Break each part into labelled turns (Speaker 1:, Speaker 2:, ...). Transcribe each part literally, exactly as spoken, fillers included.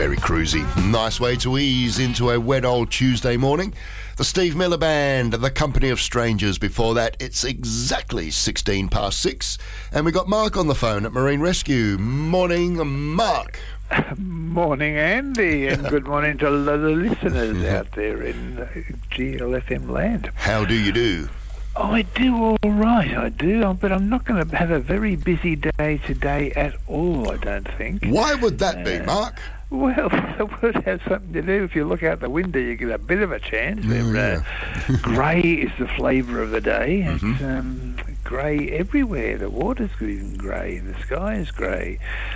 Speaker 1: very cruisy. Nice way to ease into a wet old Tuesday morning. The Steve Miller Band, The Company of Strangers. Before that, it's exactly sixteen past six. And we got Mark on the phone at Marine Rescue. Morning, Mark.
Speaker 2: Morning, Andy, and good morning to the listeners out there in G L F M land.
Speaker 1: How do you do?
Speaker 2: I do all right, I do, but I'm not going to have a very busy day today at all, I don't think.
Speaker 1: Why would that be,
Speaker 2: uh,
Speaker 1: Mark?
Speaker 2: Well, it would have something to do. If you look out the window, you get a bit of a chance.
Speaker 1: Mm,
Speaker 2: uh,
Speaker 1: yeah.
Speaker 2: Grey is the flavour of the day.
Speaker 1: Mm-hmm.
Speaker 2: It's um, grey everywhere. The water's even grey. The sky is grey.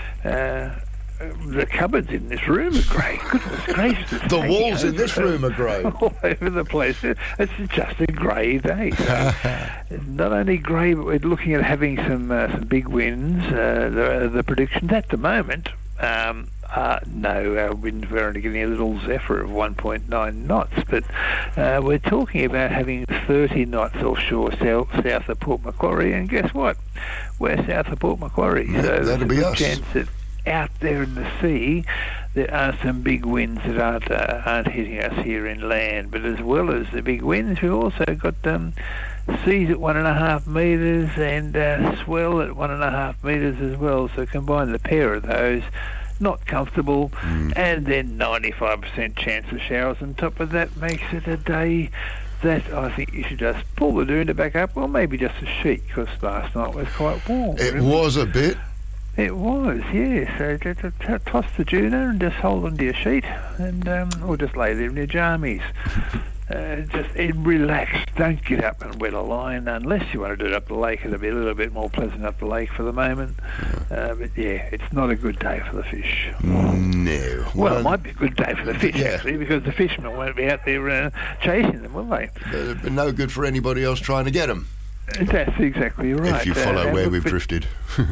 Speaker 2: Uh, the cupboards in this room are grey. Goodness gracious. it's
Speaker 1: The
Speaker 2: taking
Speaker 1: walls in
Speaker 2: over
Speaker 1: this room are grey.
Speaker 2: all over the place. It's just a grey day. So it's not only grey, but we're looking at having some uh, some big winds. Uh, the, the predictions at the moment, um, uh, no, our winds were only getting a little zephyr of one point nine knots, but uh, we're talking about having thirty knots offshore south, south of Port Macquarie, and guess what? We're south of Port Macquarie, so
Speaker 1: That'll
Speaker 2: there's a
Speaker 1: be
Speaker 2: good
Speaker 1: us.
Speaker 2: chance that out there in the sea, there are some big winds that aren't uh, aren't hitting us here in land. But as well as the big winds, we've also got um, seas at one and a half metres and uh, swell at one and a half metres as well. So combine the pair of those, not comfortable,
Speaker 1: Mm.
Speaker 2: and then ninety-five percent chance of showers on top of that makes it a day that I think you should just pull the doona back up, or maybe just a sheet, because last night was quite warm.
Speaker 1: It
Speaker 2: remember?
Speaker 1: was a bit.
Speaker 2: It was, yeah. So t- t- t- toss the tuna and just hold onto your sheet, and um, or just lay there in your jammies. Uh, just uh, relax. Don't get up and wet a line unless you want to do it up the lake. It'll be a little bit more pleasant up the lake for the moment. Uh, but yeah, it's not a good day for the fish.
Speaker 1: No.
Speaker 2: Well, it might be a good day for the fish,
Speaker 1: Yeah.
Speaker 2: actually, because the fishermen won't be out there uh, chasing them, will they?
Speaker 1: It'd be no good for anybody else trying to get them.
Speaker 2: That's exactly right.
Speaker 1: If you follow
Speaker 2: Uh,
Speaker 1: where
Speaker 2: and
Speaker 1: we've
Speaker 2: but-
Speaker 1: drifted.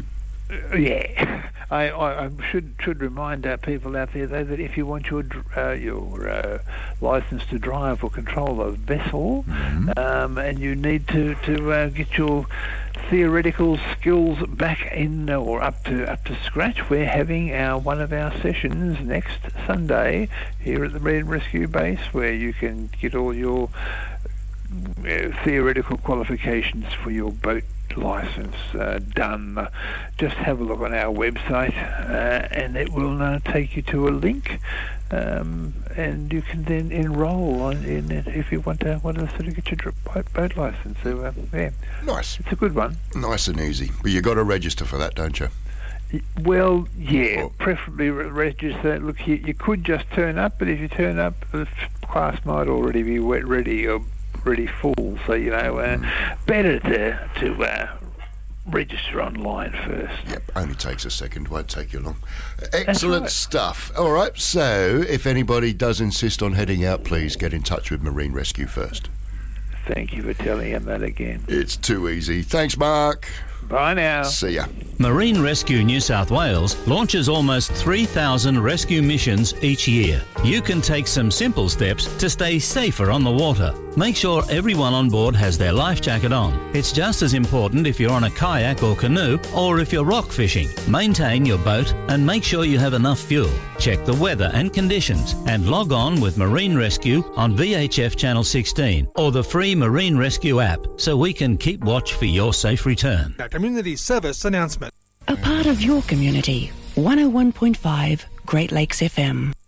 Speaker 2: Yeah, I, I, I should should remind uh, people out there though that if you want your dr- uh, your uh, license to drive or control a vessel,
Speaker 1: Mm-hmm.
Speaker 2: um, and you need to to uh, get your theoretical skills back in uh, or up to up to scratch, we're having our one of our sessions next Sunday here at the Marine Rescue Base, where you can get all your uh, theoretical qualifications for your boat license uh, done. Uh, just have a look on our website, uh, and it will uh, take you to a link, um, and you can then enrol on, in it if you want to want to sort of get your dr- boat, boat license. So uh, yeah,
Speaker 1: Nice.
Speaker 2: it's a good one.
Speaker 1: Nice and easy. But you got to register for that, don't you?
Speaker 2: Well, yeah,
Speaker 1: Oh.
Speaker 2: preferably re- register. Look, you, you could just turn up, but if you turn up, the f- class might already be wet ready or pretty full, so you know, uh, better to to uh, register online first.
Speaker 1: Yep, only takes a second, won't take you long. Excellent
Speaker 2: right.
Speaker 1: stuff. All right, so if anybody does insist on heading out, please get in touch with Marine Rescue first.
Speaker 2: Thank you for telling him that again.
Speaker 1: It's too easy. Thanks, Mark.
Speaker 2: Bye now.
Speaker 1: See ya.
Speaker 3: Marine Rescue New South Wales launches almost three thousand rescue missions each year. You can take some simple steps to stay safer on the water. Make sure everyone on board has their life jacket on. It's just as important if you're on a kayak or canoe or if you're rock fishing. Maintain your boat and make sure you have enough fuel. Check the weather and conditions and log on with Marine Rescue on V H F Channel sixteen or the free Marine Rescue app so we can keep watch for your safe return.
Speaker 4: A community service announcement.
Speaker 5: A part of your community. one oh one point five Great Lakes F M.